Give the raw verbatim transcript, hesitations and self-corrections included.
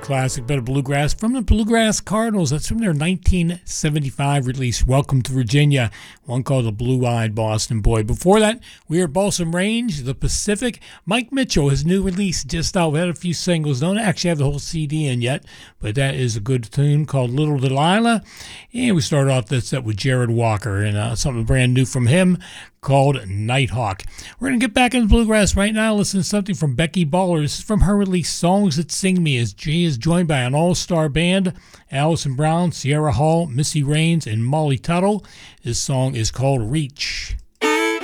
classic bit of bluegrass from the Bluegrass Cardinals. That's from their nineteen seventy-five release, Welcome to Virginia, one called The Blue-Eyed Boston Boy. Before that, we heard Balsam Range, The Pacific. Mike Mitchell, his new release just out. We had a few singles. Don't actually have the whole C D in yet, but that is a good tune called Little Delilah. And we started off this set with Jared Walker and uh, something brand new from him called Nighthawk. We're going to get back into bluegrass right now. Listen to something from Becky Baller. This is from her release, Songs That Sing Me, as Jay is joined by an all-star band, Allison Brown, Sierra Hall, Missy Raines, and Molly Tuttle. This song is called Reach.